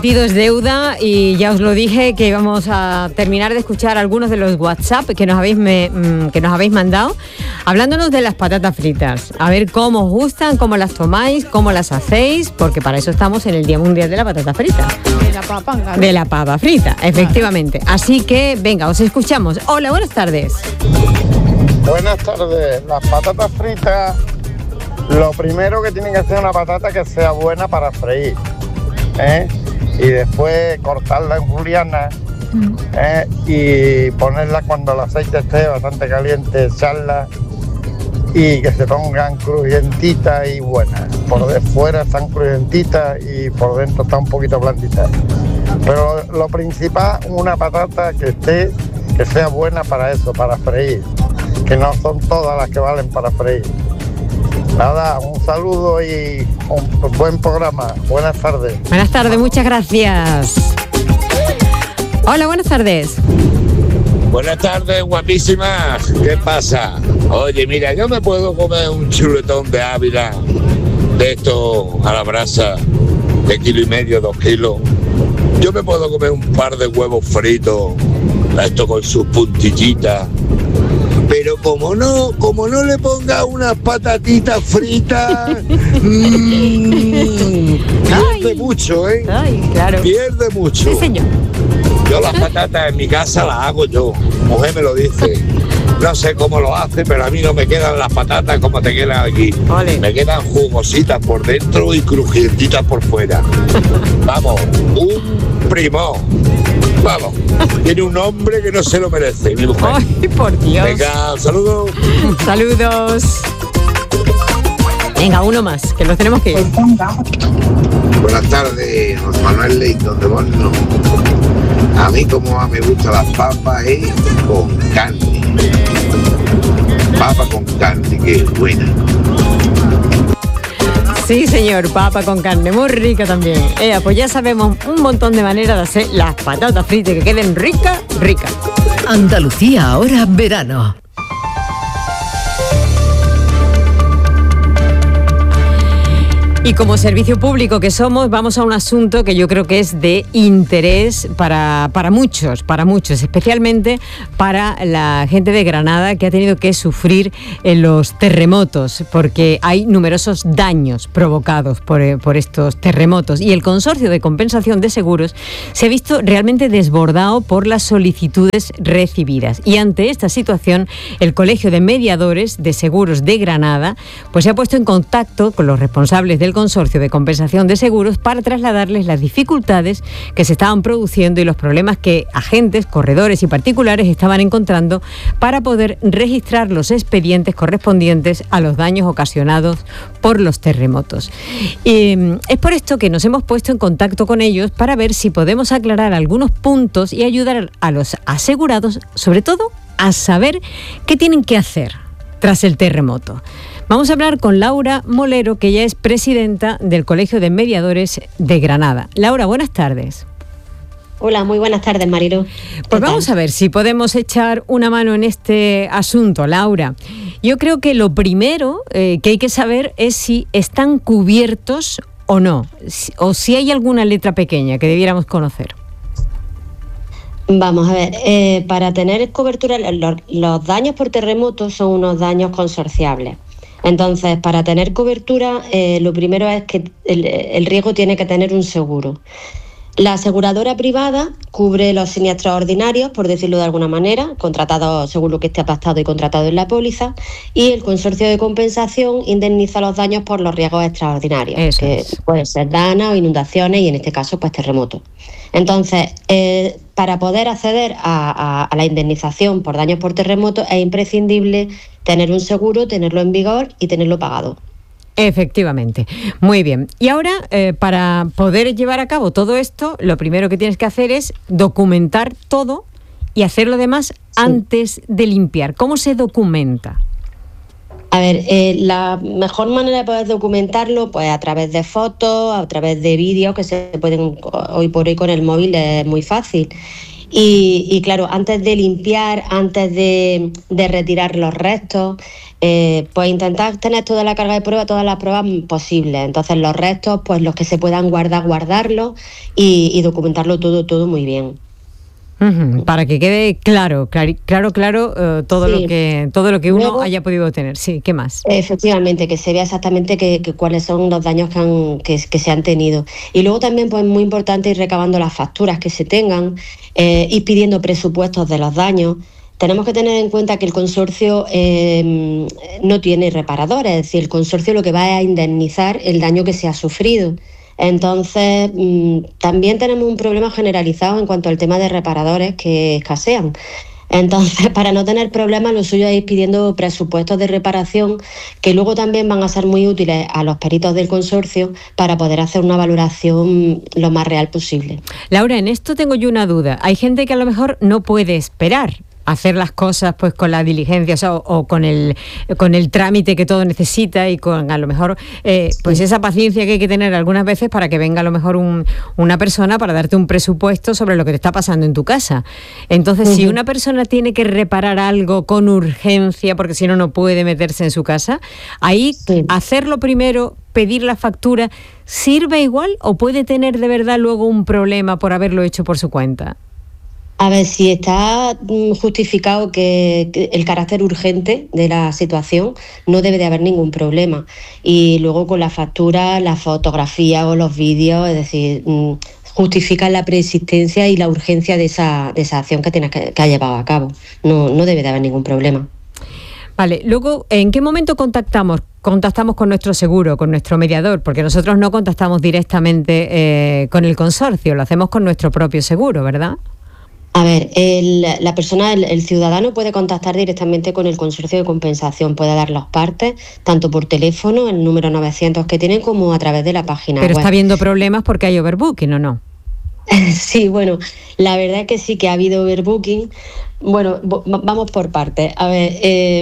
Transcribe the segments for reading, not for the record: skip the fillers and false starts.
Prometido es deuda y ya os lo dije que íbamos a terminar de escuchar algunos de los WhatsApp que nos habéis mandado hablándonos de las patatas fritas. A ver cómo os gustan, cómo las tomáis, cómo las hacéis, porque para eso estamos en el Día Mundial de la Patata Frita. De la papa, claro. De la papa frita, efectivamente. Así que, venga, os escuchamos. Hola, buenas tardes. Buenas tardes. Las patatas fritas, lo primero que tienen que hacer es una patata que sea buena para freír, y después cortarla en julianas, y ponerla cuando el aceite esté bastante caliente, echarla y que se pongan crujientitas y buenas. Por de fuera están crujientitas y por dentro están un poquito blanditas. Pero lo principal, una patata que sea buena para eso, para freír, que no son todas las que valen para freír. Nada, un saludo y un buen programa. Buenas tardes. Buenas tardes, muchas gracias. Hola, buenas tardes. Buenas tardes, guapísimas. ¿Qué pasa? Oye, mira, yo me puedo comer un chuletón de Ávila, de esto a la brasa, de 1,5 kilos, 2 kilos. Yo me puedo comer un par de huevos fritos, esto con sus puntillitas. Pero como no le ponga unas patatitas fritas, pierde mucho, ¿eh? Ay, claro. Pierde mucho. Sí, señor. Yo las patatas en mi casa las hago yo, mujer me lo dice. No sé cómo lo hace, pero a mí no me quedan las patatas como te quedan aquí. Vale. Me quedan jugositas por dentro y crujientitas por fuera. Vamos, un primón. Vamos, tiene un nombre que no se lo merece, mi mujer. Ay, por Dios. Venga, saludos. Saludos. Venga, uno más, que nos tenemos que ir. Buenas tardes, José Manuel Leighton de Borno. A mí como me gustan las papas es con carne. Papa con carne, que buena. Sí, señor, papa con carne, muy rica también. Pues ya sabemos un montón de maneras de hacer las patatas fritas que queden ricas. Andalucía ahora verano. Y como servicio público que somos, vamos a un asunto que yo creo que es de interés para muchos, especialmente para la gente de Granada que ha tenido que sufrir los terremotos, porque hay numerosos daños provocados por estos terremotos. Y el Consorcio de Compensación de Seguros se ha visto realmente desbordado por las solicitudes recibidas. Y ante esta situación, el Colegio de Mediadores de Seguros de Granada pues se ha puesto en contacto con los responsables del Consorcio de Compensación de Seguros para trasladarles las dificultades que se estaban produciendo y los problemas que agentes, corredores y particulares estaban encontrando para poder registrar los expedientes correspondientes a los daños ocasionados por los terremotos. Es por esto que nos hemos puesto en contacto con ellos para ver si podemos aclarar algunos puntos y ayudar a los asegurados, sobre todo, a saber qué tienen que hacer tras el terremoto. Vamos a hablar con Laura Molero, que ella es presidenta del Colegio de Mediadores de Granada. Laura, buenas tardes. Hola, muy buenas tardes, Marilo. Pues vamos a ver si podemos echar una mano en este asunto, Laura. Yo creo que lo primero que hay que saber es si están cubiertos o no, o si hay alguna letra pequeña que debiéramos conocer. Vamos a ver, para tener cobertura, los daños por terremoto son unos daños consorciables. Entonces, para tener cobertura, lo primero es que el riesgo tiene que tener un seguro. La aseguradora privada cubre los siniestros ordinarios, por decirlo de alguna manera, contratados según lo que esté pactado y contratado en la póliza, y el consorcio de compensación indemniza los daños por los riesgos extraordinarios, que pueden ser daños, inundaciones y en este caso pues terremotos. Entonces, para poder acceder a la indemnización por daños por terremotos es imprescindible tener un seguro, tenerlo en vigor y tenerlo pagado. Efectivamente. Muy bien. Y ahora, para poder llevar a cabo todo esto, lo primero que tienes que hacer es documentar todo y hacer lo demás antes de limpiar. ¿Cómo se documenta? A ver, la mejor manera de poder documentarlo, pues a través de fotos, a través de vídeos que se pueden, hoy por hoy con el móvil es muy fácil. Y claro, antes de limpiar, antes de retirar los restos, pues intentar tener toda la carga de prueba, todas las pruebas posibles. Entonces los restos, pues los que se puedan guardarlos y documentarlo todo muy bien. Para que quede claro todo Sí. lo que uno Luego, haya podido tener. Sí, ¿qué más? efectivamente, que se vea exactamente cuáles son los daños que se han tenido. Y luego también, pues muy importante, ir recabando las facturas que se tengan, ir pidiendo presupuestos de los daños. Tenemos que tener en cuenta que el consorcio no tiene reparadores, es decir, el consorcio lo que va es a indemnizar el daño que se ha sufrido. Entonces, también tenemos un problema generalizado en cuanto al tema de reparadores que escasean. Entonces, para no tener problemas, lo suyo es ir pidiendo presupuestos de reparación que luego también van a ser muy útiles a los peritos del consorcio para poder hacer una valoración lo más real posible. Laura, en esto tengo yo una duda. Hay gente que a lo mejor no puede esperar hacer las cosas pues con la diligencia, o sea, o con el trámite que todo necesita y con a lo mejor pues esa paciencia que hay que tener algunas veces para que venga a lo mejor una persona para darte un presupuesto sobre lo que te está pasando en tu casa. Entonces, si una persona tiene que reparar algo con urgencia, porque si no, no puede meterse en su casa, ahí hacerlo primero, pedir la factura, ¿sirve igual o puede tener de verdad luego un problema por haberlo hecho por su cuenta? A ver, si está justificado que el carácter urgente de la situación, no debe de haber ningún problema. Y luego con la factura, la fotografía o los vídeos, es decir, justifican la preexistencia y la urgencia de esa acción que tienes que ha llevado a cabo. No debe de haber ningún problema. Vale, luego, ¿en qué momento contactamos con nuestro seguro, con nuestro mediador? Porque nosotros no contactamos directamente con el consorcio, lo hacemos con nuestro propio seguro, ¿verdad? A ver, la persona, el ciudadano puede contactar directamente con el consorcio de compensación, puede dar los partes, tanto por teléfono, el número 900 que tienen, como a través de la página web. Pero está habiendo problemas porque hay overbooking, ¿o no? Sí, bueno, la verdad es que sí que ha habido overbooking. Bueno, vamos por partes. A ver,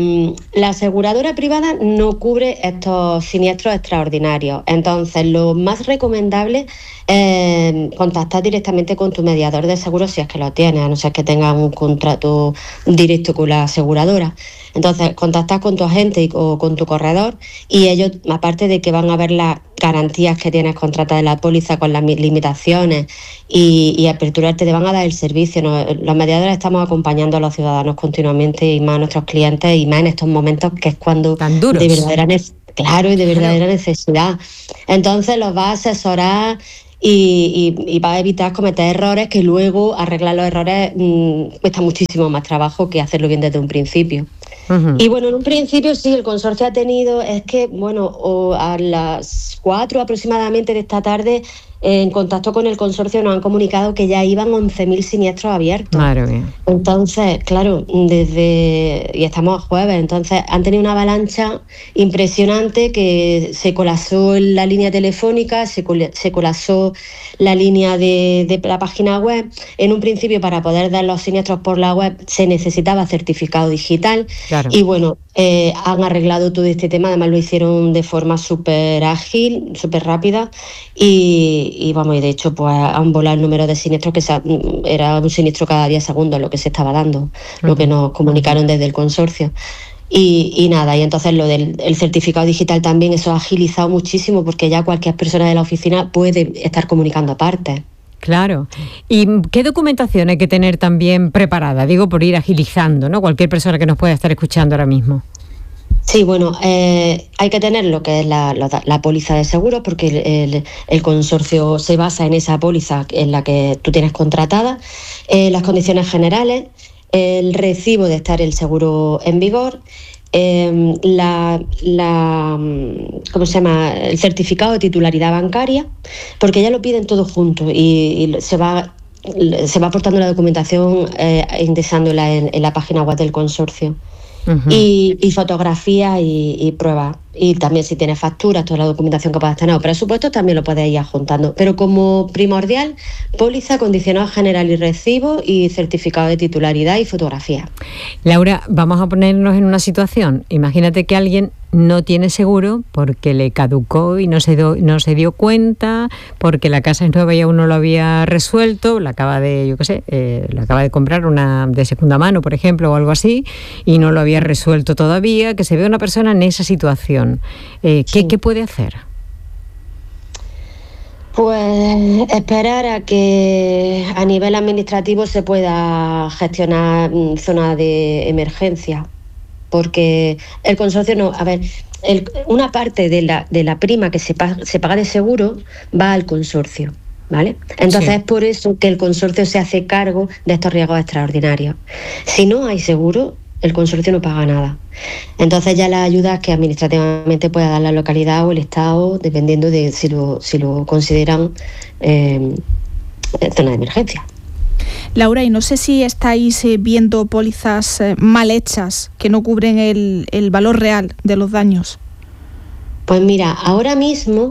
la aseguradora privada no cubre estos siniestros extraordinarios. Entonces, lo más recomendable es contactar directamente con tu mediador de seguros si es que lo tienes, a no ser que tengas un contrato directo con la aseguradora. Entonces, contactas con tu agente o con tu corredor y ellos, aparte de que van a ver las garantías que tienes contratadas en la póliza con las limitaciones y aperturarte, te van a dar el servicio. Los mediadores estamos acompañando a los ciudadanos continuamente y más a nuestros clientes y más en estos momentos que es cuando tan duros, de verdadera necesidad. Entonces los va a asesorar y va a evitar cometer errores que luego arreglar los errores cuesta muchísimo más trabajo que hacerlo bien desde un principio. Y bueno, en un principio sí, el consorcio ha tenido, es que bueno, a las 4 aproximadamente de esta tarde, en contacto con el consorcio nos han comunicado que ya iban 11.000 siniestros abiertos. Madre mía. Entonces, claro, y estamos a jueves, entonces han tenido una avalancha impresionante que se colapsó la línea telefónica, se colapsó la línea de la página web. En un principio, para poder dar los siniestros por la web, se necesitaba certificado digital. Claro. Y bueno, han arreglado todo este tema, además lo hicieron de forma súper ágil, súper rápida y vamos, y de hecho pues han volado el número de siniestros era un siniestro cada 10 segundos lo que se estaba dando, lo que nos comunicaron desde el consorcio. Y nada, y entonces lo del certificado digital también, eso ha agilizado muchísimo porque ya cualquier persona de la oficina puede estar comunicando aparte. Claro. ¿Y qué documentación hay que tener también preparada? Digo, por ir agilizando, ¿no? Cualquier persona que nos pueda estar escuchando ahora mismo. Sí, bueno, hay que tener lo que es la póliza de seguros, porque el consorcio se basa en esa póliza en la que tú tienes contratada, las condiciones generales, el recibo de estar el seguro en vigor, ¿cómo se llama? El certificado de titularidad bancaria, porque ya lo piden todo junto y se va aportando la documentación indexándola en la página web del consorcio. Y fotografías y pruebas. y también si tienes facturas, toda la documentación que puedas tener o presupuestos, también lo puedes ir adjuntando. Pero como primordial, póliza, condicionado general y recibo y certificado de titularidad y fotografía. Laura, vamos a ponernos en una situación. Imagínate que alguien no tiene seguro porque le caducó y no se dio cuenta, porque la casa es nueva y aún no lo había resuelto, la acaba de comprar una de segunda mano, por ejemplo, o algo así, y no lo había resuelto todavía, que se ve una persona en esa situación. ¿Qué puede hacer? Pues esperar a que a nivel administrativo se pueda gestionar zona de emergencia. Porque el consorcio una parte de la prima que se paga de seguro va al consorcio, ¿vale? Entonces es por eso que el consorcio se hace cargo de estos riesgos extraordinarios. Si no hay seguro, el consorcio no paga nada. Entonces ya las ayudas que administrativamente pueda dar la localidad o el Estado, dependiendo de si lo consideran zona de emergencia. Laura, y no sé si estáis viendo pólizas mal hechas que no cubren el valor real de los daños. Pues mira, ahora mismo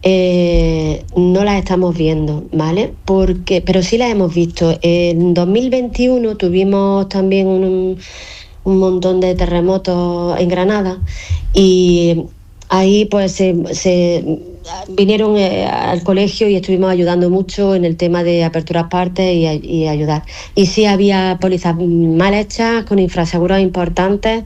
no las estamos viendo, ¿vale? Pero sí las hemos visto. En 2021 tuvimos también un montón de terremotos en Granada y ahí pues se vinieron al colegio y estuvimos ayudando mucho en el tema de aperturar partes y ayudar. Y sí había pólizas mal hechas, con infraseguros importantes,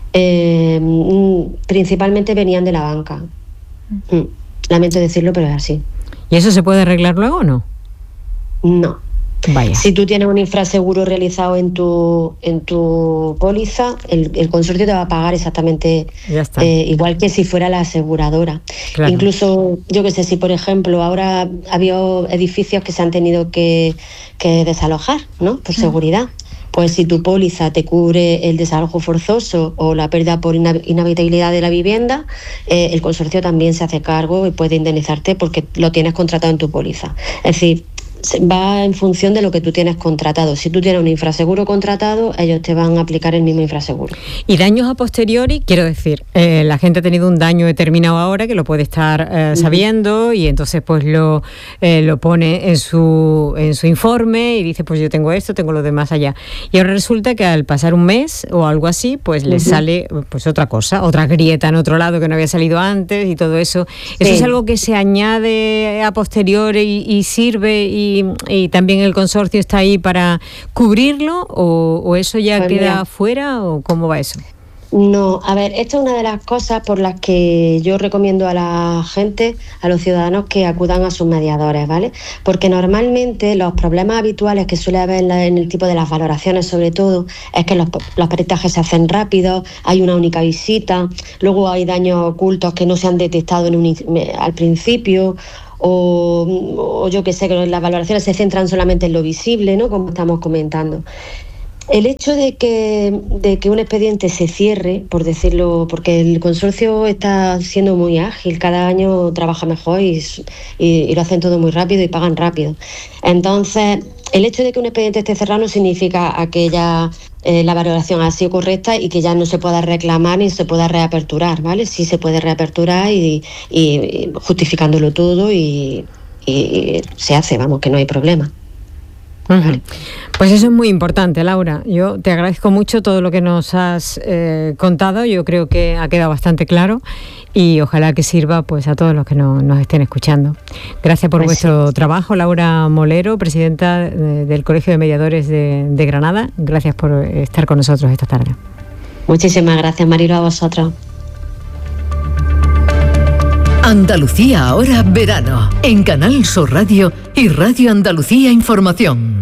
principalmente venían de la banca. Lamento decirlo, pero es así. ¿Y eso se puede arreglar luego o no? No. Vaya. Si tú tienes un infraseguro realizado en tu póliza, el consorcio te va a pagar exactamente igual que si fuera la aseguradora. Claro. Incluso, yo que sé, si por ejemplo ahora había edificios que se han tenido que desalojar, ¿no? Por seguridad. Pues si tu póliza te cubre el desalojo forzoso o la pérdida por inhabitabilidad de la vivienda, el consorcio también se hace cargo y puede indemnizarte porque lo tienes contratado en tu póliza. Es decir, va en función de lo que tú tienes contratado. Si tú tienes un infraseguro contratado, ellos te van a aplicar el mismo infraseguro. Y daños a posteriori, quiero decir, la gente ha tenido un daño determinado ahora que lo puede estar sabiendo y entonces pues lo pone en su informe y dice pues yo tengo esto, tengo lo demás allá. Y ahora resulta que al pasar un mes o algo así, pues le sale pues otra cosa, otra grieta en otro lado que no había salido antes y todo eso. ¿Eso es algo que se añade a posteriori y sirve y también el consorcio está ahí para cubrirlo o eso ya pues queda fuera o cómo va eso? No, a ver, esta es una de las cosas por las que yo recomiendo a la gente, a los ciudadanos, que acudan a sus mediadores, ¿vale? Porque normalmente los problemas habituales que suele haber en el tipo de las valoraciones, sobre todo, es que los peritajes se hacen rápidos, hay una única visita, luego hay daños ocultos que no se han detectado al principio, o yo que sé, que las valoraciones se centran solamente en lo visible, ¿no? Como estamos comentando. El hecho de que un expediente se cierre, por decirlo, porque el consorcio está siendo muy ágil, cada año trabaja mejor y lo hacen todo muy rápido y pagan rápido. Entonces, el hecho de que un expediente esté cerrado no significa que ya la valoración ha sido correcta y que ya no se pueda reclamar ni se pueda reaperturar, ¿vale? Sí se puede reaperturar y justificándolo todo y se hace, vamos, que no hay problema. Vale. Pues eso es muy importante, Laura. Yo te agradezco mucho todo lo que nos has contado. Yo creo que ha quedado bastante claro y ojalá que sirva pues a todos los que nos estén escuchando. Gracias por vuestro trabajo, Laura Molero, presidenta del Colegio de Mediadores de Granada. Gracias por estar con nosotros esta tarde. Muchísimas gracias, Marilo, a vosotros. Andalucía ahora verano, en Canal Sur Radio y Radio Andalucía Información.